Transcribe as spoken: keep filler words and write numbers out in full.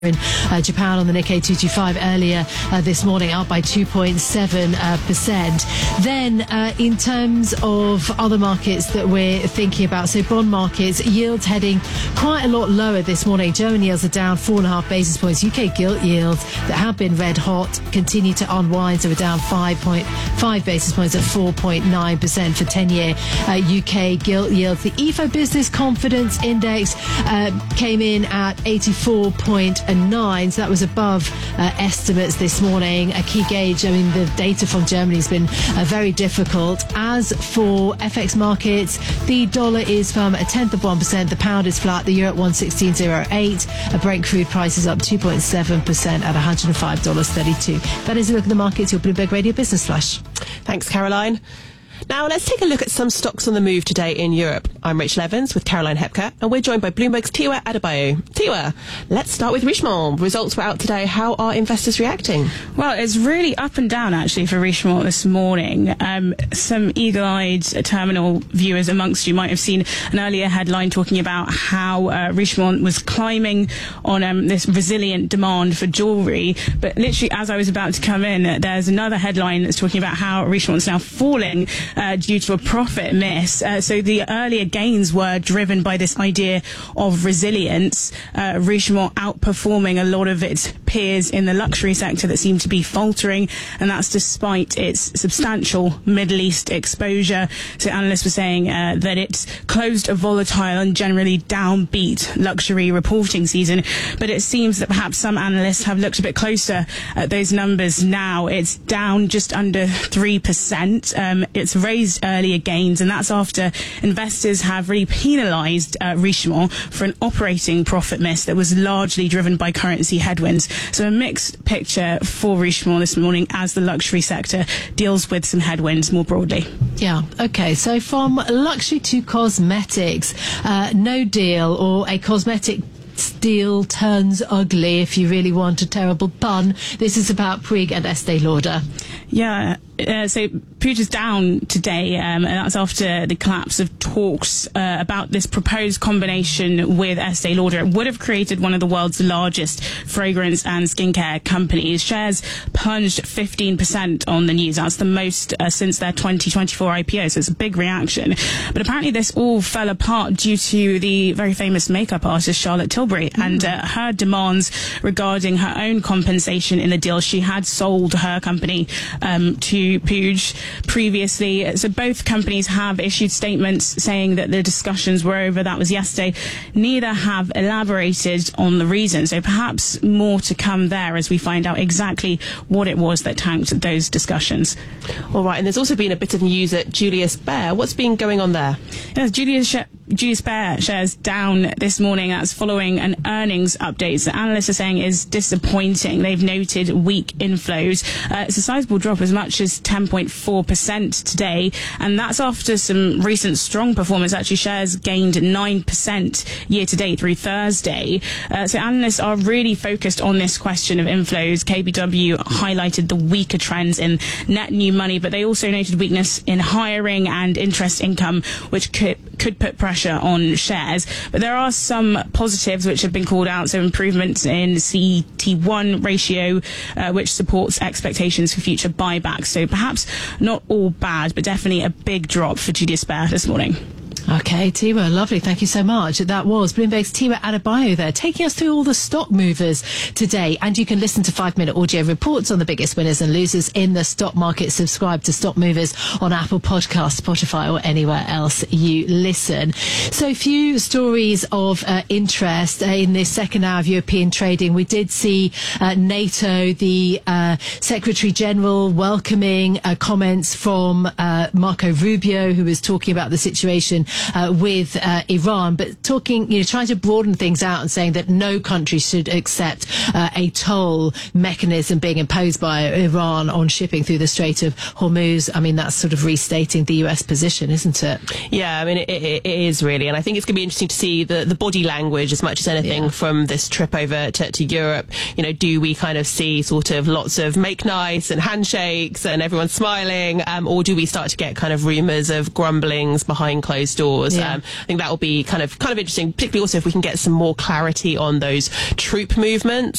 in uh, Japan on the Nikkei two twenty-five earlier uh, this morning, up by two point seven percent. Then uh, in terms of other markets that we're thinking about, so bond markets, yields heading quite a lot lower this morning. German yields are down four and a half basis points. U K gilt yields that have been red hot continue to unwind, so we're down five point five basis points at four point nine percent for ten-year uh, U K gilt yields. The I F O Business Confidence Index uh, came in at eighty-four point nine, so that was above uh, estimates this morning. A key gauge, I mean, the data from Germany has been uh, very difficult. As for F X markets, the dollar is firm at a tenth of one percent, the pound is flat, the euro at one sixteen oh eight, a Brent crude price is up two point seven percent at one hundred five dollars thirty-two. That is a look at the markets, your Bloomberg Radio Business Flash. Thanks, Caroline. Now, let's take a look at some stocks on the move today in Europe. I'm Rachel Evans with Caroline Hepker, and we're joined by Bloomberg's Tiwa Adebayo. Tiwa, let's start with Richemont. Results were out today. How are investors reacting? Well, it's really up and down, actually, for Richemont this morning. Um, some eagle-eyed terminal viewers amongst you might have seen an earlier headline talking about how uh, Richemont was climbing on um, this resilient demand for jewellery. But literally, as I was about to come in, there's another headline that's talking about how Richemont's now falling Uh, due to a profit miss. Uh, so the earlier gains were driven by this idea of resilience. Uh, Richemont outperforming a lot of its peers in the luxury sector that seem to be faltering, and that's despite its substantial Middle East exposure. So analysts were saying uh, that it's closed a volatile and generally downbeat luxury reporting season, but it seems that perhaps some analysts have looked a bit closer at those numbers now. It's down just under three percent. Um, it's raised earlier gains, and that's after investors have really penalised uh, Richemont for an operating profit miss that was largely driven by currency headwinds. So a mixed picture for Richemont this morning as the luxury sector deals with some headwinds more broadly. Yeah, okay, so from luxury to cosmetics, uh, no deal, or a cosmetic deal turns ugly, if you really want a terrible pun. This is about Puig and Estee Lauder. Yeah, uh, so Puig is down today, um, and that's after the collapse of talks uh, about this proposed combination with Estee Lauder. It would have created one of the world's largest fragrance and skincare companies. Shares plunged fifteen percent on the news. That's the most uh, since their twenty twenty-four I P O, so it's a big reaction. But apparently this all fell apart due to the very famous makeup artist Charlotte Tilbury mm. and uh, her demands regarding her own compensation in the deal. She had sold her company um, to Puig previously. So both companies have issued statements saying that the discussions were over. That was yesterday. Neither have elaborated on the reason. So perhaps more to come there as we find out exactly what it was that tanked those discussions. All right, and there's also been a bit of news at Julius Baer. What's been going on there? Yes, Julius Sh- Julius Baer shares down this morning. That's following an earnings update that analysts are saying is disappointing. They've noted weak inflows. Uh, it's a sizable drop, as much as ten point four percent today, and that's after some recent strong performance. Actually, shares gained nine percent year to date through Thursday. Uh, so analysts are really focused on this question of inflows. K B W highlighted the weaker trends in net new money, but they also noted weakness in hiring and interest income, which could could put pressure on shares. But there are some positives which have been called out. So improvements in C E T one ratio, uh, which supports expectations for future buybacks. So perhaps not all bad, but definitely a big drop for Julius Baer this morning. Okay, Tiwa, lovely. Thank you so much. That was Bloomberg's Tiwa Adebayo there, taking us through all the stock movers today. And you can listen to five-minute audio reports on the biggest winners and losers in the stock market. Subscribe to Stock Movers on Apple Podcasts, Spotify, or anywhere else you listen. So a few stories of uh, interest uh, in this second hour of European trading. We did see uh, NATO, the uh, Secretary General, welcoming uh, comments from uh, Marco Rubio, who was talking about the situation Uh, with uh, Iran, but talking, you know, trying to broaden things out and saying that no country should accept uh, a toll mechanism being imposed by Iran on shipping through the Strait of Hormuz. I mean, that's sort of restating the U S position, isn't it? Yeah, I mean, it, it, it is really, and I think it's going to be interesting to see the, the body language as much as anything yeah. from this trip over to, to Europe. You know, do we kind of see sort of lots of make nice and handshakes and everyone smiling, um, or do we start to get kind of rumours of grumblings behind closed doors? corridors. Yeah. Um, I think that will be kind of kind of interesting, particularly also if we can get some more clarity on those troop movements.